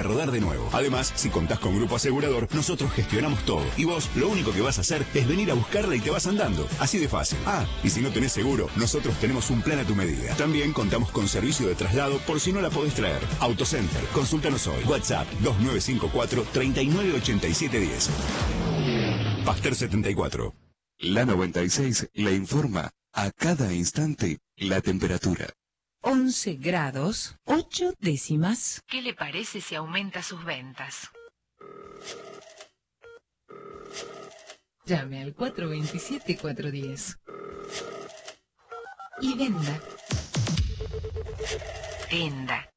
a rodar de nuevo. Además, si contás con Grupo Asegurador, nosotros gestionamos todo. Y vos, lo único que vas a hacer es venir a buscarla y te vas andando. Así de fácil. Ah, y si no tenés seguro, nosotros tenemos un plan a tu medida. También contamos con servicio de traslado por si no la podés traer. Autocenter, consúltanos hoy. WhatsApp 2954 398710. Pasteur 74. La 96 le informa a cada instante la temperatura. 11 grados, 8 décimas. ¿Qué le parece si aumenta sus ventas? Llame al 427-410. Y venda. Venda.